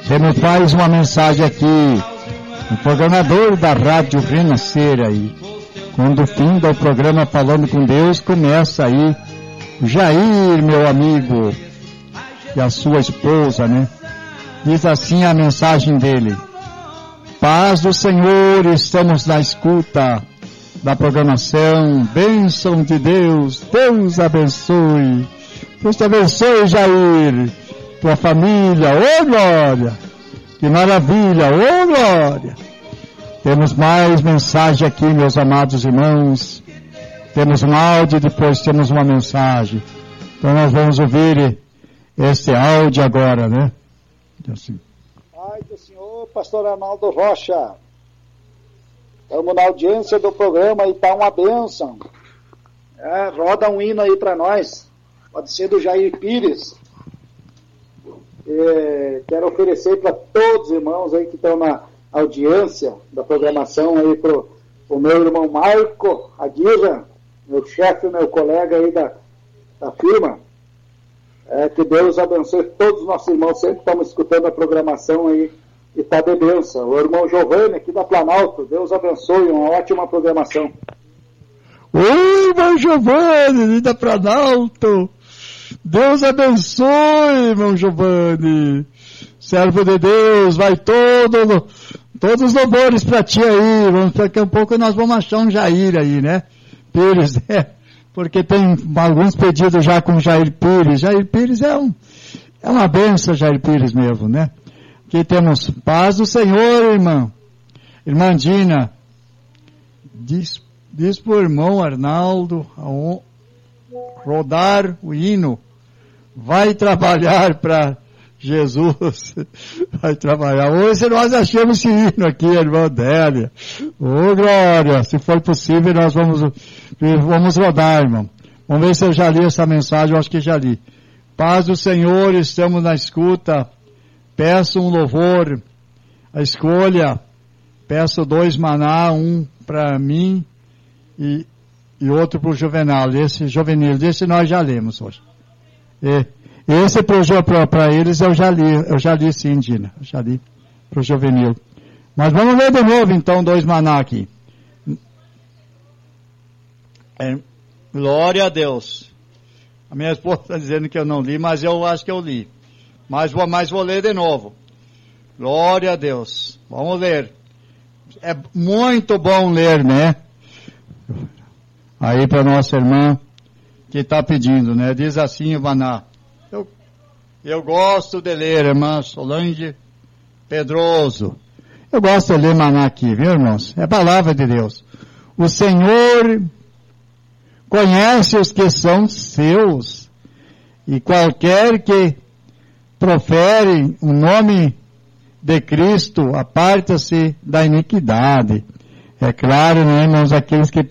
Temos mais uma mensagem aqui, o programador da Rádio Renascer aí. Quando finda o programa Falando com Deus, começa aí o Jair, meu amigo, e a sua esposa, né? Diz assim a mensagem dele: paz do Senhor, estamos na escuta da programação, bênção de Deus, Deus abençoe. Deus te abençoe, Jair, tua família, ô glória, que maravilha, ô glória. Temos mais mensagem aqui, meus amados irmãos. Temos um áudio, depois temos uma mensagem. Então nós vamos ouvir este áudio agora, né? Assim. Pai do Senhor, pastor Arnaldo Rocha. Estamos na audiência do programa e está uma bênção. Roda um hino aí para nós. Pode ser do Jair Pires. Quero oferecer para todos os irmãos aí que estão na audiência da programação aí para o meu irmão Marco Aguirre, meu chefe, meu colega aí da firma. Que Deus abençoe todos os nossos irmãos, sempre estamos escutando a programação aí e está de bênção. O irmão Giovanni aqui da Planalto, Deus abençoe, uma ótima programação. Oi, irmão Giovanni da Planalto, Deus abençoe, irmão Giovanni, servo de Deus, vai todos os louvores para ti aí. Daqui a pouco nós vamos achar um Jair aí, né? Pires, porque tem alguns pedidos já com Jair Pires. Jair Pires é uma benção, Jair Pires mesmo, né? Aqui temos paz do Senhor, irmã. Irmã Dina, diz pro irmão Arnaldo rodar o hino. Vai trabalhar para Jesus. Vai trabalhar. Hoje nós achamos esse hino aqui, irmã Délia. Ô, glória, se for possível nós vamos rodar, irmão. Vamos ver se eu já li essa mensagem, eu acho que já li. Paz do Senhor, estamos na escuta. Peço um louvor, a escolha. Peço 2 maná, um para mim e outro para o Juvenal. Esse nós já lemos hoje. Esse para eles eu já li sim, Dina. Eu já li para o Juvenil. Mas vamos ler de novo então 2 maná aqui. Glória a Deus. A minha esposa está dizendo que eu não li, mas eu acho que eu li. Mas vou ler de novo. Glória a Deus. Vamos ler. É muito bom ler, né? Aí para nossa irmã que está pedindo, né? Diz assim o maná. Eu gosto de ler, irmã Solange Pedroso. Eu gosto de ler maná aqui, viu, irmãos? É a palavra de Deus. O Senhor conhece os que são seus, e qualquer que profere o nome de Cristo aparta-se da iniquidade. É claro, né, irmãos, aqueles que